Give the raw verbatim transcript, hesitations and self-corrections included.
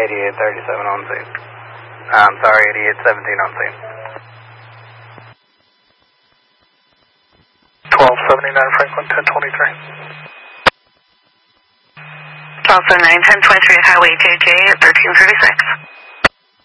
eighty-eight thirty-seven on scene. I'm sorry, eighty-eight seventeen on scene. twelve seventy-nine Franklin, ten twenty-three. twelve seventy-nine, ten twenty-three, Highway J J, thirteen thirty-six.